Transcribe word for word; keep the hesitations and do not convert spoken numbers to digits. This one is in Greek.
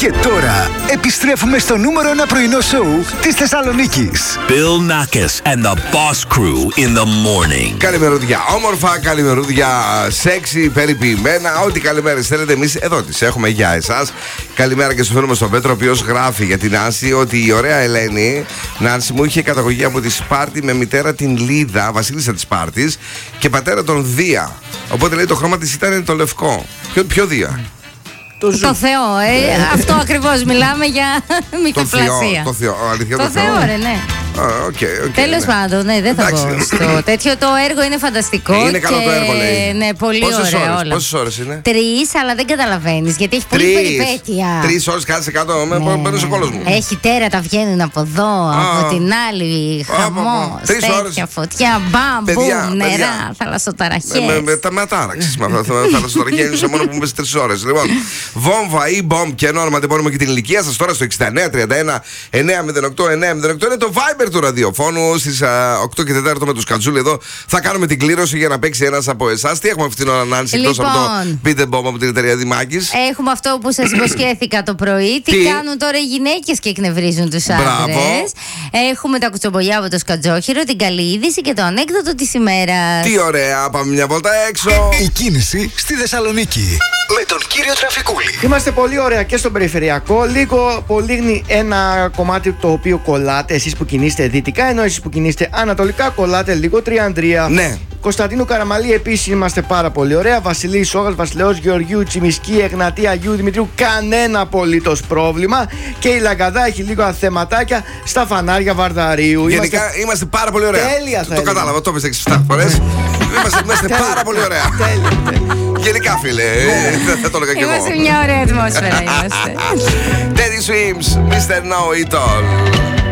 Και τώρα επιστρέφουμε στο νούμερο ένα πρωινό σοου της Θεσσαλονίκης. Bill Nackis and the Boss Crew in the morning. Καλημερούδια όμορφα, καλημερούδια σεξι, περιποιημένα. Ό,τι καλημέρες θέλετε, εμείς εδώ τις έχουμε για εσάς. Καλημέρα και στο φίλο μας τον Πέτρο, ο οποίος γράφει για την Νάνση ότι η ωραία Ελένη, Νάνση μου, είχε καταγωγή από τη Σπάρτη με μητέρα την Λίδα, βασίλισσα της Σπάρτης, και πατέρα τον Δία. Οπότε λέει το χρώμα της ήταν το λευκό. Ποιο, ποιο Δία? Το, το Θεό, ε, αυτό ακριβώς μιλάμε για μυθοπλασία. Το Θεό, αλήθεια, το, το Θεό, Θεό. ρε, ναι. Uh, okay, okay, Τέλος ναι. πάντων, ναι, δεν θα Εντάξει. πω στο τέτοιο. Το έργο είναι φανταστικό. Είναι και... καλό το έργο, λέει. Ναι, πολύ πόσες ωραία ώρες, όλα. Πόσες ώρες είναι? Τρεις, αλλά δεν καταλαβαίνεις γιατί έχει πολύ περιπέτεια. Τρεις ώρες κάτσε κάτω, με Ναι. παίρνω σε κόλος μου. Έχει τέρατα, βγαίνουν από εδώ, Α. από την άλλη. Χαμός, Τρεις τέτοια ώρες. φωτιά, μπαμ, Παιδιά, μπουμ, παιδιά. νερά, θαλασσοταραχές. Με, με, με, τα μετάραξες με αυτά τα θαλασσοταραχές ένιωσα μόνο που με στις τρεις ώρες. Λοιπόν, βόμβα ή μπομ και ενώ ονοματεπώνυμο και την ηλικία σας τώρα στο εξήντα εννέα τριάντα ένα εννιακόσια οκτώ εννιακόσια οκτώ είναι το Viber του ραδιοφώνου. Στις α, οκτώ και τέσσερα με τους Κατζούλη εδώ θα κάνουμε την κλήρωση για να παίξει ένας από εσάς. Τι έχουμε αυτήν την ώρα, Νάνση, εκτός από το Beat the Bomb από την εταιρεία Δημάκης? Έχουμε αυτό που σας υποσχέθηκα το πρωί. Τι, Τι? κάνουν τώρα οι γυναίκες και εκνευρίζουν τους άντρες. Έχουμε τα κουτσομπολιά από το σκατζόχυρο, την καλή είδηση και το ανέκδοτο της ημέρας. Τι ωραία, πάμε μια βόλτα έξω. Η κίνηση στη Θεσσαλονίκη με τον κύριο Τραφικούλη. Είμαστε πολύ ωραία και στο περιφερειακό. Λίγο πολύγνει ένα κομμάτι το οποίο κολλάτε εσείς που κινείστε δυτικά, ενώ εσείς που κινείστε ανατολικά κολλάτε λίγο Τριανδρία. Ναι. Κωνσταντίνου Καραμαλή επίσης είμαστε πάρα πολύ ωραία. Βασιλής Σόγας, Βασιλεός Γεωργίου, Τσιμισκή, Εγνατία, Αγίου Δημητρίου, κανένα απολύτως πρόβλημα. Και η Λαγκαδά έχει λίγο αθεματάκια στα φανάρια Βαρδαρίου. Γενικά είμαστε... είμαστε πάρα πολύ ωραία. Τέλεια θα Το έλεγα. κατάλαβα, το είπες έξι εφτά φορές. Είμαστε, είμαστε πάρα πολύ ωραία. Τέλεια, τέλεια. Γενικά, φίλε, ε, δεν θα το έλεγα κι εγώ. Είμαστε μια ωραία ατμόσφαιρα, είμαστε. Teddy Swims, μίστερ Know It All.